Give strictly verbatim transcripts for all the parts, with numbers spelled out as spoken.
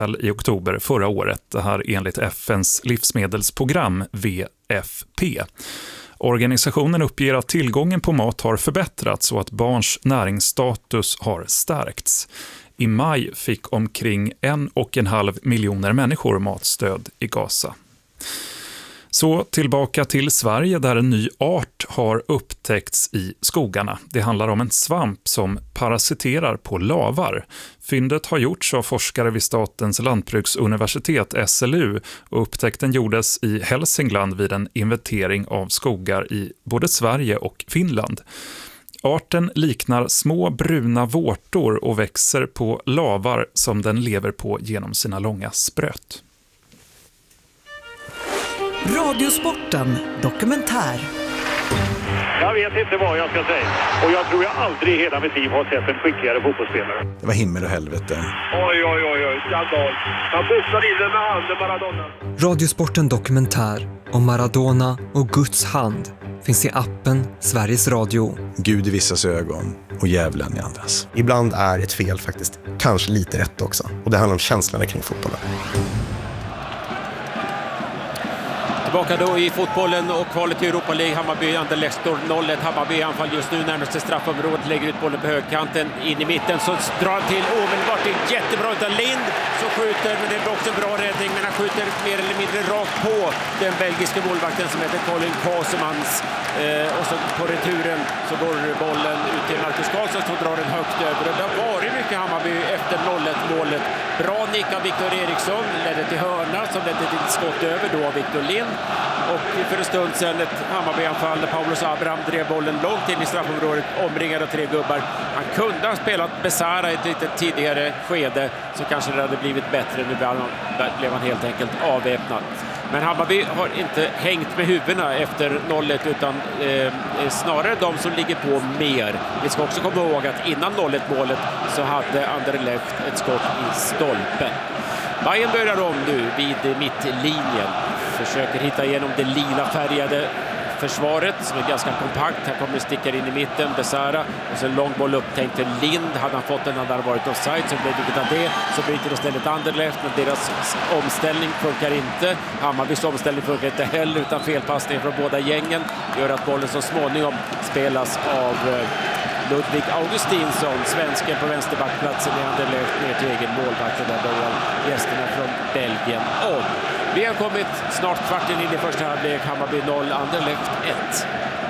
i oktober förra året, det här enligt F N:s livsmedelsprogram W F P. Organisationen uppger att tillgången på mat har förbättrats och att barns näringsstatus har stärkts. I maj fick omkring en och en halv miljoner människor matstöd i Gaza. Så tillbaka till Sverige där en ny art har upptäckts i skogarna. Det handlar om en svamp som parasiterar på lavar. Fyndet har gjorts av forskare vid Statens lantbruksuniversitet S L U och upptäckten gjordes i Hälsingland vid en inventering av skogar i både Sverige och Finland. Arten liknar små bruna vårtor och växer på lavar som den lever på genom sina långa spröt. Radiosporten dokumentär. Jag vet inte vad jag ska säga. Och jag tror jag aldrig i hela mitt liv har sett en skickligare fotbollsspelare. Det var himmel och helvete. Oj, oj, oj, oj. Skandal. Han boxade in den med handen, Maradona. Radiosporten dokumentär om Maradona och Guds hand finns i appen Sveriges Radio. Gud i vissas ögon och djävulen i andras. Ibland är ett fel faktiskt kanske lite rätt också. Och det handlar om känslorna kring fotbollen. Tillbaka då i fotbollen och kvalet till Europa League. Hammarby Anderlecht står noll ett. Hammarby i anfall just nu närmaste straffområdet. Lägger ut bollen på högkanten in i mitten. Så drar han till omedelbart. Det är jättebra utan Lind som skjuter. Men det är också en bra räddning. Men han skjuter mer eller mindre rakt på den belgiska målvakten som heter Colin Casemans. Eh, och så på returen så går bollen ut till Marcus Karlsson som drar den högt över. Och det har varit mycket Hammarby efter noll ett målet. Bra nick av Victor Eriksson. Ledde till hörna som ledde till skott över då av Victor Lind. Och för en stund sedan ett Hammarby-anfall där Paulos Abraham drev bollen långt in i straffområdet, omringad av tre gubbar. Han kunde ha spelat Besara i ett lite tidigare skede så kanske det hade blivit bättre. Nu blev han helt enkelt avväpnad. Men Hammarby har inte hängt med huvudena efter noll ett utan eh, snarare de som ligger på mer. Vi ska också komma ihåg att innan noll ett målet så hade Anderlecht ett skott i stolpen. Bayern börjar om nu vid mittlinjen. Försöker hitta igenom det lila färgade försvaret som är ganska kompakt. Här kommer det stickar in i mitten, Besara. Och så en lång boll upptänkt till Lind. Hade han fått den hade han varit offside så blev det av det. Så bryter istället Anderlecht, men deras omställning funkar inte. Hammarbys omställning funkar inte heller utan felpassning från båda gängen. Gör att bollen så småningom spelas av Ludvig Augustinsson, svensken på vänsterbackplatsen i Anderlecht ner till egen målvakt. Där börjar gästerna från Belgien om. Vi har kommit snart kvarten in i första halvlek. Hammarby noll, Anderlecht ett.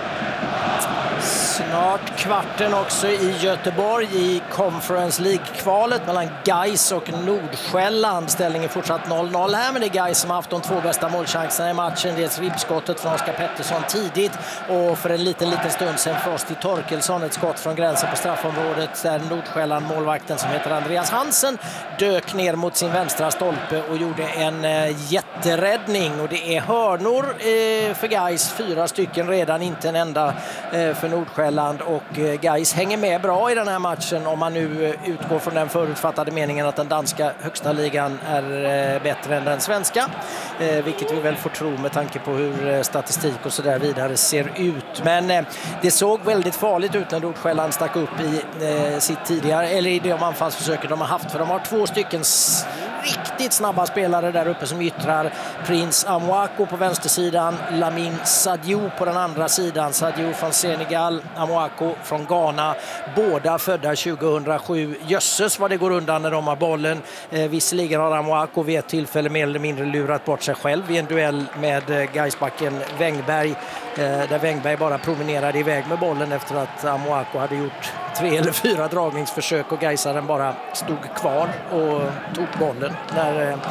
Snart kvarten också i Göteborg i Conference League-kvalet mellan Gais och Nordsjälland. Ställningen fortsatt noll noll här, men det är Gais som har haft de två bästa målchanserna i matchen. Det är ribbskottet från Oskar Pettersson tidigt och för en liten, liten stund sedan Frosti Torkelsson ett skott från gränsen på straffområdet där Nordsjälland, målvakten som heter Andreas Hansen, dök ner mot sin vänstra stolpe och gjorde en eh, jätteräddning. Och det är hörnor eh, för Gais, fyra stycken redan, inte en enda eh, för Nordsjälland. Och Gais hänger med bra i den här matchen om man nu utgår från den förutfattade meningen att den danska högsta ligan är bättre än den svenska. Vilket vi väl får tro med tanke på hur statistik och så där vidare ser ut. Men det såg väldigt farligt ut när Nordsjälland stack upp i sitt tidigare, eller i de anfallsförsöker de har haft. För de har två stycken riktigt snabba spelare där uppe som yttrar. Prince Amoako på vänstersidan, Lamin Sadio på den andra sidan. Sadio från Senegal, Amoako från Ghana. Båda födda tjugohundrasju. Jösses vad det går undan när de har bollen. Eh, visserligen har Amoako vid ett tillfälle mer eller mindre lurat bort sig själv i en duell med eh, Gaisbacken Wängberg. Eh, där Wängberg bara promenerade iväg med bollen efter att Amoako hade gjort tre eller fyra dragningsförsök och Gaisaren bara stod kvar och tog bollen när eh,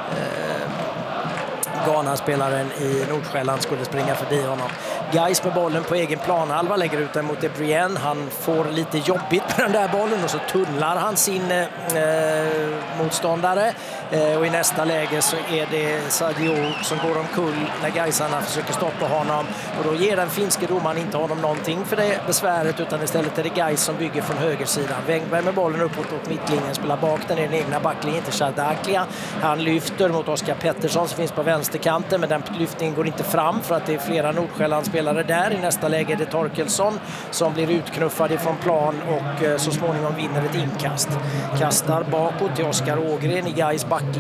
Ghana-spelaren i Nordsjälland skulle springa förbi honom. Gais med bollen på egen planhalva lägger ut den mot De Bruyne. Han får lite jobbigt med den där bollen och så tunnlar han sin eh, motståndare. Eh, och i nästa läge så är det Sadio som går omkull när Gaisarna försöker stoppa honom. Och då ger den finske domaren inte honom någonting för det besväret, utan istället är det Gais som bygger från högersidan. Wängberg med bollen uppåt mot mittlinjen, spelar bak den i den egna backlinjen till Shardaklia. Han lyfter mot Oskar Pettersson som finns på vänsterkanten, men den lyftningen går inte fram för att det är flera Nordsjällandsspelare spelare där. I nästa läge är det Torkelsson som blir utknuffad ifrån plan och så småningom vinner ett inkast. Kastar bakåt till Oskar Ågren i Gais backlinje.